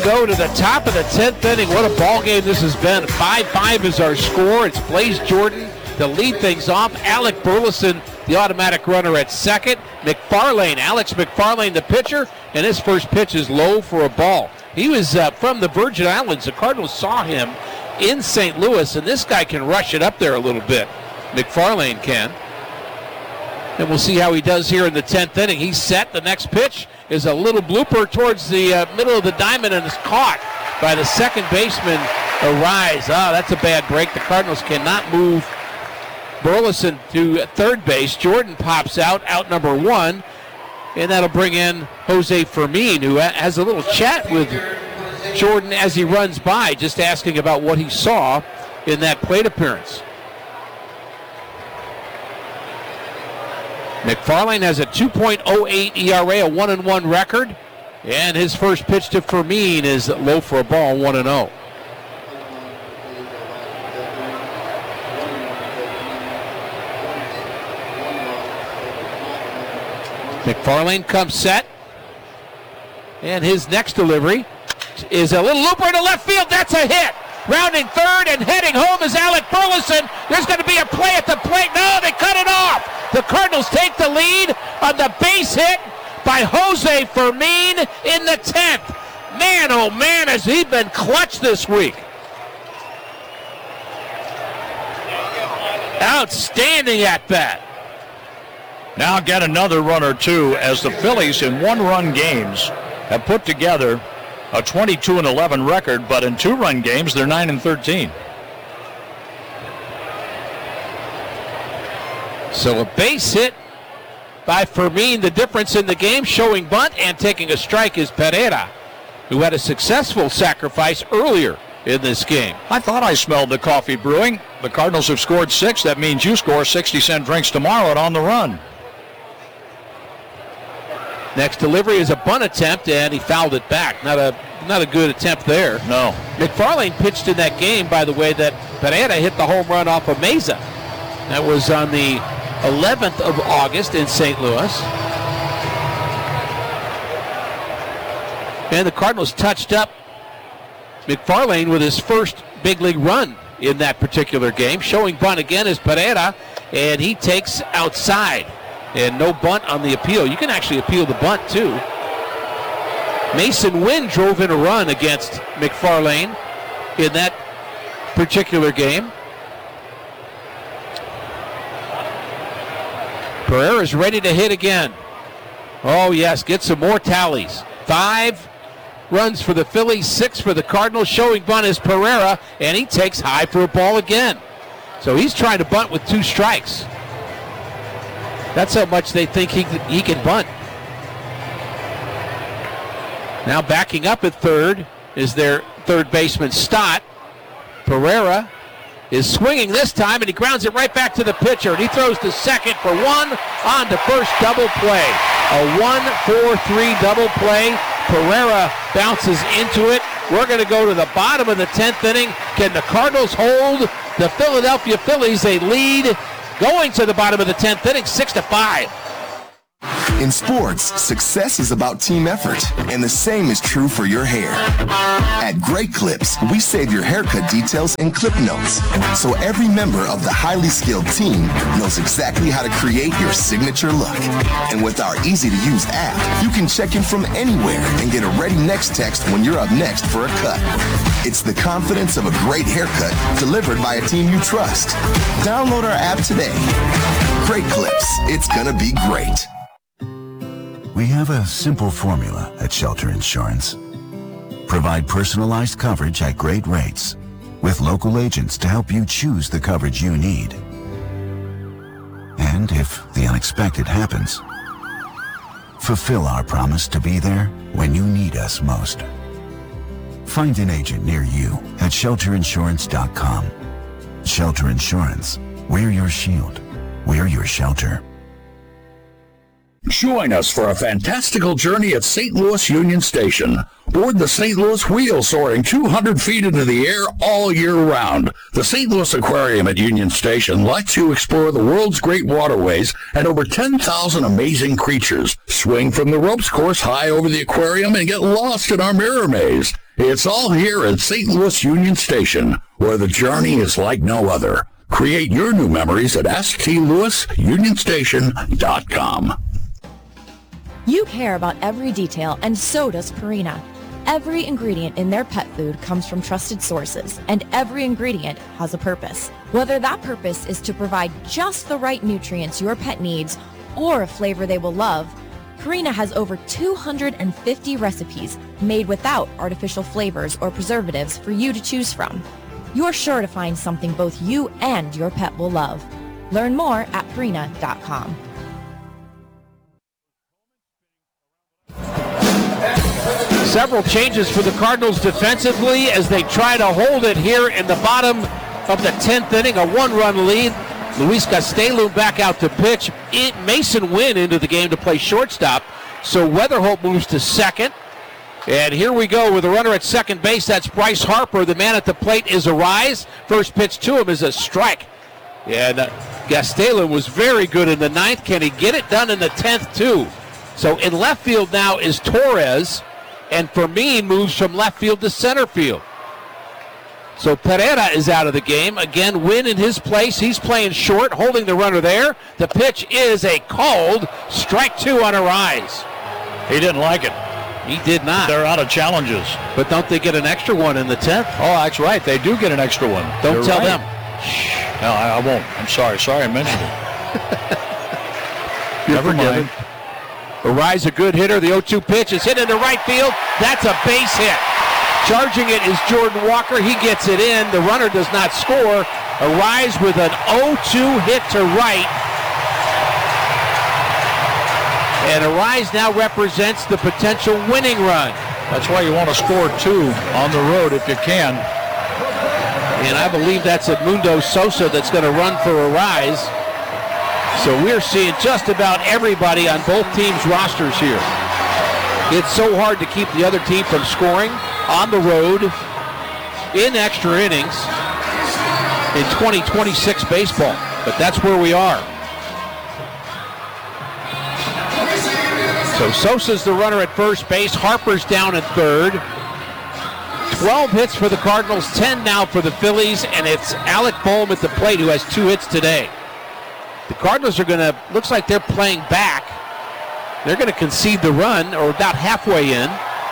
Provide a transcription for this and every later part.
go to the top of the 10th inning. What a ball game this has been. 5-5 is our score. It's Blaze Jordan to lead things off. Alec Burleson, the automatic runner at second. Alex McFarlane, the pitcher, and his first pitch is low for a ball. He was from the Virgin Islands. The Cardinals saw him in St. Louis, and this guy can rush it up there a little bit. McFarlane can. And we'll see how he does here in the 10th inning. He's set. The next pitch is a little blooper towards the middle of the diamond, and is caught by the second baseman, Arise. That's a bad break. The Cardinals cannot move Burleson to third base. Jordan pops out number one, and that'll bring in Jose Fermin, who has a little chat with Jordan as he runs by, just asking about what he saw in that plate appearance. McFarlane has a 2.08 ERA, a 1-1 record, and his first pitch to Fermin is low for a ball, 1-0. McFarlane comes set, and his next delivery is a little looper to left field. That's a hit. Rounding third and heading home is Alec Burleson. There's going to be a play at the plate. No, they cut it off. The Cardinals take the lead on the base hit by Jose Fermin in the 10th. Man, oh man, has he been clutch this week. Outstanding at bat. Now get another run or two, as the Phillies in one-run games have put together a 22-11 record, but in two-run games they're 9-13. So a base hit by Fermin. The difference in the game, showing bunt and taking a strike, is Pereira, who had a successful sacrifice earlier in this game. I thought I smelled the coffee brewing. The Cardinals have scored 6. That means you score 60-cent drinks tomorrow at On the Run. Next delivery is a bunt attempt, and he fouled it back. Not a good attempt there. No. McFarlane pitched in that game, by the way, that Pereira hit the home run off of Mesa. That was on the 11th of August in St. Louis. And the Cardinals touched up McFarlane with his first big league run in that particular game. Showing bunt again is Pereira, and he takes outside. And no bunt on the appeal. You can actually appeal the bunt, too. Mason Wynn drove in a run against McFarlane in that particular game. Pereira's ready to hit again. Oh, yes, get some more tallies. 5 runs for the Phillies, 6 for the Cardinals. Showing bunt is Pereira, and he takes high for a ball again. So he's trying to bunt with 2 strikes. That's how much they think he can bunt. Now backing up at third is their third baseman, Stott. Pereira is swinging this time, and he grounds it right back to the pitcher. And he throws to second for 1, on to first, double play. A 1-4-3 double play. Pereira bounces into it. We're going to go to the bottom of the 10th inning. Can the Cardinals hold the Philadelphia Phillies? They lead going to the bottom of the 10th inning, 6-5. In sports, success is about team effort, and the same is true for your hair. At Great Clips, we save your haircut details in clip notes, so every member of the highly skilled team knows exactly how to create your signature look. And with our easy-to-use app, you can check in from anywhere and get a ready next text when you're up next for a cut. It's the confidence of a great haircut delivered by a team you trust. Download our app today. Great Clips. It's gonna be great. We have a simple formula at Shelter Insurance. Provide personalized coverage at great rates with local agents to help you choose the coverage you need. And if the unexpected happens, fulfill our promise to be there when you need us most. Find an agent near you at shelterinsurance.com. Shelter Insurance. We're your shield. We're your shelter. Join us for a fantastical journey at St. Louis Union Station. Board the St. Louis Wheel, soaring 200 feet into the air all year round. The St. Louis Aquarium at Union Station lets you explore the world's great waterways and over 10,000 amazing creatures. Swing from the ropes course high over the aquarium and get lost in our mirror maze. It's all here at St. Louis Union Station, where the journey is like no other. Create your new memories at stlouisunionstation.com. You care about every detail, and so does Purina. Every ingredient in their pet food comes from trusted sources, and every ingredient has a purpose. Whether that purpose is to provide just the right nutrients your pet needs or a flavor they will love, Purina has over 250 recipes made without artificial flavors or preservatives for you to choose from. You're sure to find something both you and your pet will love. Learn more at Purina.com. Several changes for the Cardinals defensively as they try to hold it here in the bottom of the 10th inning, a one-run lead. Luis Gastelum back out to pitch. Mason Wynn into the game to play shortstop. So Weatherholt moves to second. And here we go with a runner at second base. That's Bryce Harper. The man at the plate is Arise. First pitch to him is a strike. And Gastelum was very good in the ninth. Can he get it done in the 10th too? So in left field now is Torres. And Fermin moves from left field to center field. So Pereira is out of the game. Again, Wynn in his place. He's playing short, holding the runner there. The pitch is a called strike two on Arise. He didn't like it. He did not. They're out of challenges. But don't they get an extra one in the 10th? Oh, that's right. They do get an extra one. Don't tell right. them. No, I won't. I'm sorry. Sorry I mentioned it. Never mind. Arise, a good hitter. The 0-2 pitch is hit into right field. That's a base hit. Charging it is Jordan Walker. He gets it in. The runner does not score. Arise with an 0-2 hit to right. And Arise now represents the potential winning run. That's why you want to score two on the road if you can. And I believe that's Edmundo Sosa that's going to run for Arise. So we're seeing just about everybody on both teams' rosters here. It's so hard to keep the other team from scoring on the road in extra innings in 2026 baseball. But that's where we are. So Sosa's the runner at first base. Harper's down at third. 12 hits for the Cardinals, 10 now for the Phillies, and it's Alec Bohm at the plate who has 2 hits today. The Cardinals are going to, looks like they're playing back. They're going to concede the run, or about halfway in.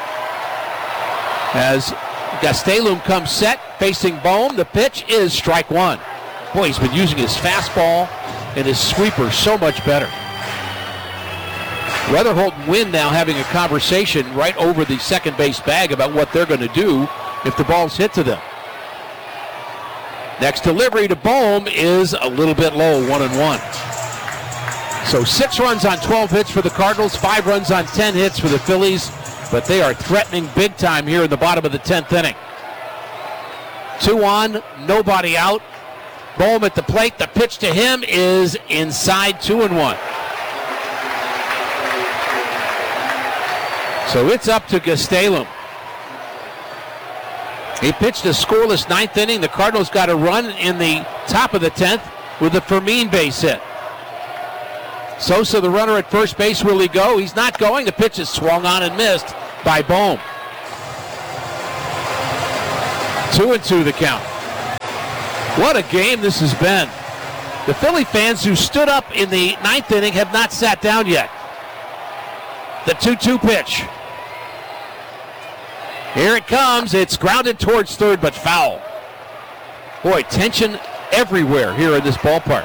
As Gastelum comes set, facing Bohm, the pitch is strike one. Boy, he's been using his fastball and his sweeper so much better. Weatherholt and Wynn now having a conversation right over the second base bag about what they're going to do if the ball's hit to them. Next delivery to Bohm is a little bit low, 1-1. So 6 runs on 12 hits for the Cardinals, 5 runs on 10 hits for the Phillies, but they are threatening big time here in the bottom of the 10th inning. 2 on, nobody out. Bohm at the plate, the pitch to him is inside, 2-1. So it's up to Gastelum. He pitched a scoreless 9th inning. The Cardinals got a run in the top of the 10th with a Fermin base hit. Sosa, the runner at first base, will he go? He's not going. The pitch is swung on and missed by Bohm. 2-2 the count. What a game this has been. The Philly fans who stood up in the 9th inning have not sat down yet. The 2-2 pitch. Here it comes. It's grounded towards third, but foul. Boy, tension everywhere here in this ballpark.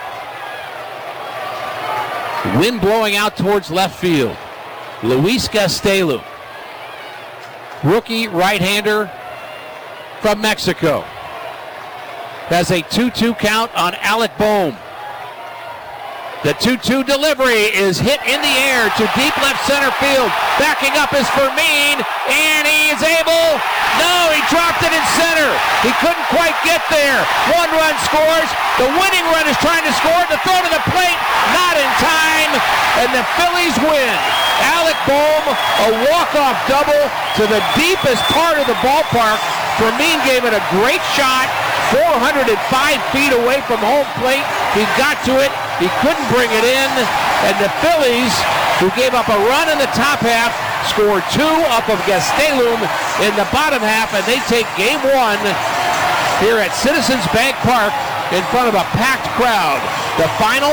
Wind blowing out towards left field. Luis Gastelum, rookie right-hander from Mexico, has a 2-2 count on Alec Bohm. The 2-2 delivery is hit in the air to deep left center field. Backing up is Fermin, and he is able. No, he dropped it in center. He couldn't quite get there. 1 run scores. The winning run is trying to score. The throw to the plate, not in time, and the Phillies win. Alec Bohm, a walk-off double to the deepest part of the ballpark. Fermin gave it a great shot, 405 feet away from home plate. He got to it. He couldn't bring it in, and the Phillies, who gave up a run in the top half, score 2 up of Gastelum in the bottom half, and they take game 1 here at Citizens Bank Park in front of a packed crowd. The final,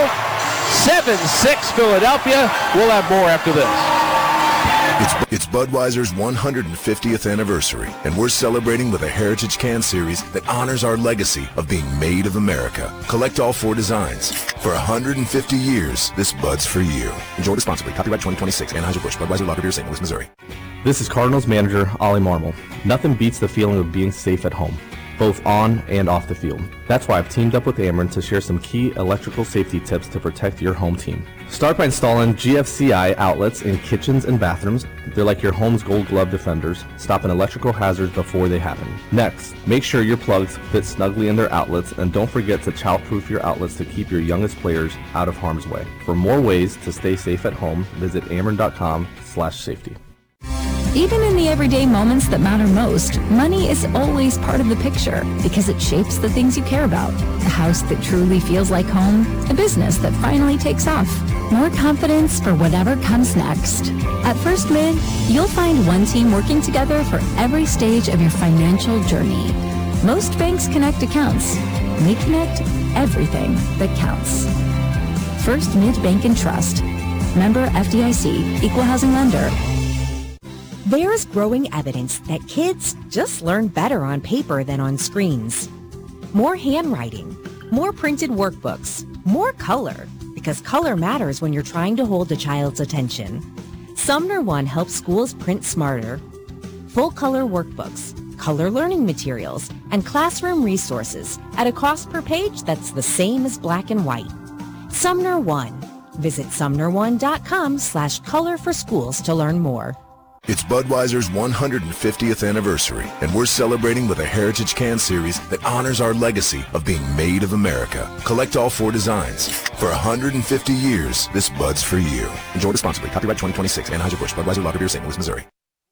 7-6 Philadelphia. We'll have more after this. It's Budweiser's 150th anniversary, and we're celebrating with a Heritage Can Series that honors our legacy of being made of America. Collect all 4 designs. For 150 years, this Bud's for you. Enjoy responsibly. Copyright 2026, Anheuser-Busch, Budweiser Lager Beer, St. Louis, Missouri. This is Cardinals manager Ollie Marmol. Nothing beats the feeling of being safe at home, both on and off the field. That's why I've teamed up with Ameren to share some key electrical safety tips to protect your home team. Start by installing GFCI outlets in kitchens and bathrooms. They're like your home's gold glove defenders, stopping electrical hazards before they happen. Next, make sure your plugs fit snugly in their outlets, and don't forget to child-proof your outlets to keep your youngest players out of harm's way. For more ways to stay safe at home, visit ameren.com/safety. Even in the everyday moments that matter most, money is always part of the picture because it shapes the things you care about. A house that truly feels like home, a business that finally takes off, more confidence for whatever comes next. At First Mid, you'll find one team working together for every stage of your financial journey. Most banks connect accounts. We connect everything that counts. First Mid Bank and Trust. Member FDIC, Equal Housing Lender. There's growing evidence that kids just learn better on paper than on screens. More handwriting, more printed workbooks, more color, because color matters when you're trying to hold a child's attention. Sumner One helps schools print smarter. Full color workbooks, color learning materials, and classroom resources at a cost per page that's the same as black and white. Sumner One. Visit sumnerone.com/color for schools to learn more. It's Budweiser's 150th anniversary, and we're celebrating with a Heritage Can Series that honors our legacy of being made of America. Collect all 4 designs. For 150 years, this Bud's for you. Enjoy responsibly. Copyright 2026, Anheuser-Busch, Budweiser Lager Beer, St. Louis, Missouri.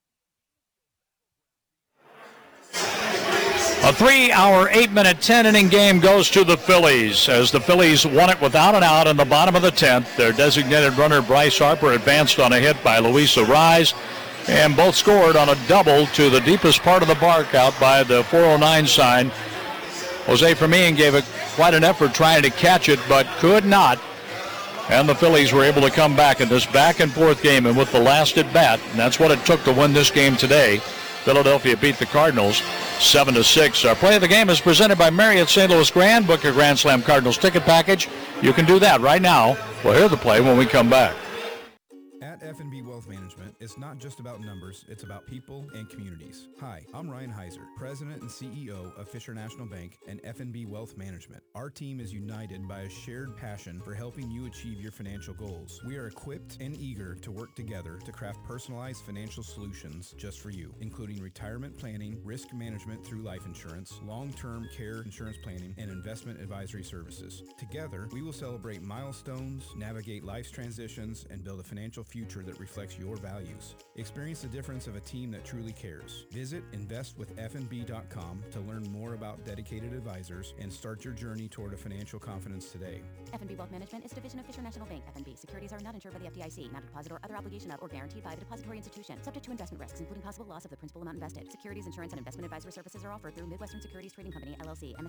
A 3-hour, 8-minute, 10-inning game goes to the Phillies as the Phillies won it without an out in the bottom of the 10th. Their designated runner, Bryce Harper, advanced on a hit by Luis Arraez, and both scored on a double to the deepest part of the park out by the 409 sign. Jose Fermin gave it quite an effort trying to catch it, but could not. And the Phillies were able to come back in this back-and-forth game, and with the last at-bat, and that's what it took to win this game today. Philadelphia beat the Cardinals 7-6. Our play of the game is presented by Marriott St. Louis Grand. Book your Grand Slam Cardinals ticket package. You can do that right now. We'll hear the play when we come back. At F&B Wealth Management, it's not just about numbers, it's about people and communities. Hi, I'm Ryan Heiser, President and CEO of Fisher National Bank and F&B Wealth Management. Our team is united by a shared passion for helping you achieve your financial goals. We are equipped and eager to work together to craft personalized financial solutions just for you, including retirement planning, risk management through life insurance, long-term care insurance planning, and investment advisory services. Together, we will celebrate milestones, navigate life's transitions, and build a financial future that reflects your values. Experience the difference of a team that truly cares. Visit investwithfnb.com to learn more about dedicated advisors and start your journey toward a financial confidence today. F&B Wealth Management is a division of Fisher National Bank. F&B securities are not insured by the FDIC, not a deposit or other obligation of or guaranteed by the depository institution, subject to investment risks, including possible loss of the principal amount invested. Securities, insurance, and investment advisory services are offered through Midwestern Securities Trading Company, LLC,